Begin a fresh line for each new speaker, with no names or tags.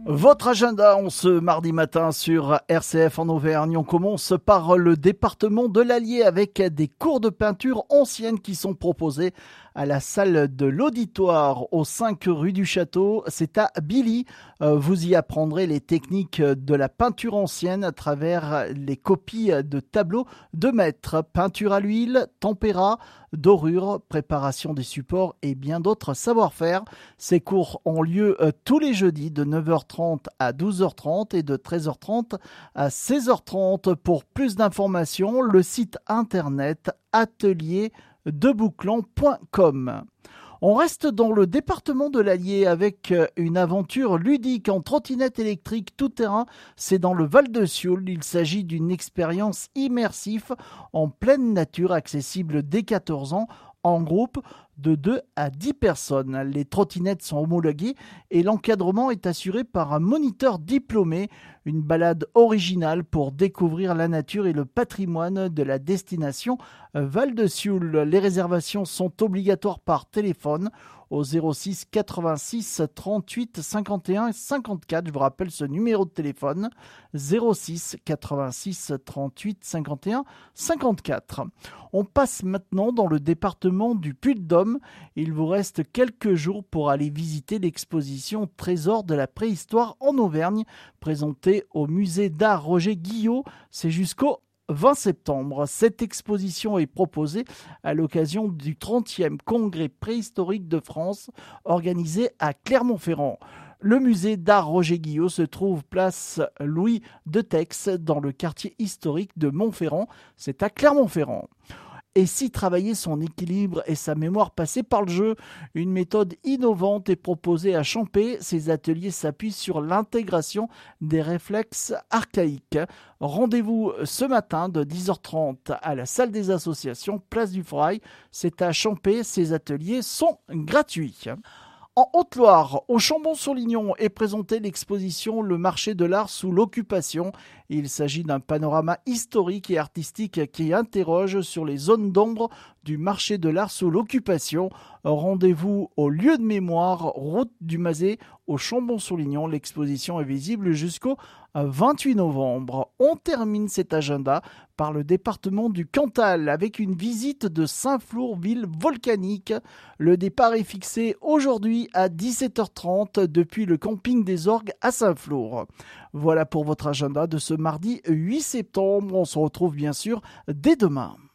Votre agenda en ce mardi matin sur RCF en Auvergne. On commence par le département de l'Allier avec des cours de peinture anciennes qui sont proposés à la salle de l'auditoire au 5 rue du Château. C'est à Billy. Vous y apprendrez les techniques de la peinture ancienne à travers les copies de tableaux de maître, peinture à l'huile, tempéra, dorure, préparation des supports et bien d'autres savoir-faire. Ces cours ont lieu tous les jeudis de 9h30 à 12h30 et de 13h30 à 16h30. Pour plus d'informations, le site internet atelierdebouclan.com. On reste dans le département de l'Allier avec une aventure ludique en trottinette électrique tout-terrain. C'est dans le Val-de-Sioule. Il s'agit d'une expérience immersive en pleine nature accessible dès 14 ans en groupe de 2 à 10 personnes. Les trottinettes sont homologuées et l'encadrement est assuré par un moniteur diplômé. Une balade originale pour découvrir la nature et le patrimoine de la destination Val-de-Sioule. Les réservations sont obligatoires par téléphone au 06 86 38 51 54. Je vous rappelle ce numéro de téléphone 06 86 38 51 54. On passe maintenant dans le département du Puy-de-Dôme. Il vous reste quelques jours pour aller visiter l'exposition Trésors de la préhistoire en Auvergne, présentée au musée d'art Roger Guillot. C'est jusqu'au 20 septembre. Cette exposition est proposée à l'occasion du 30e congrès préhistorique de France organisé à Clermont-Ferrand. Le musée d'art Roger Guillot se trouve place Louis de Tex dans le quartier historique de Montferrand. C'est à Clermont-Ferrand. Et si travailler son équilibre et sa mémoire passée par le jeu, une méthode innovante est proposée à Champé. Ces ateliers s'appuient sur l'intégration des réflexes archaïques. Rendez-vous ce matin de 10h30 à la salle des associations, place du Forail. C'est à Champé. Ces ateliers sont gratuits. En Haute-Loire, au Chambon-sur-Lignon, est présentée l'exposition Le marché de l'art sous l'occupation. Il s'agit d'un panorama historique et artistique qui interroge sur les zones d'ombre du marché de l'art sous l'occupation. Rendez-vous au lieu de mémoire, route du Mazet, au Chambon-sur-Lignon. L'exposition est visible jusqu'au 28 novembre. On termine cet agenda par le département du Cantal avec une visite de Saint-Flour, ville volcanique. Le départ est fixé aujourd'hui à 17h30 depuis le camping des Orgues à Saint-Flour. Voilà pour votre agenda de ce mardi 8 septembre. On se retrouve bien sûr dès demain.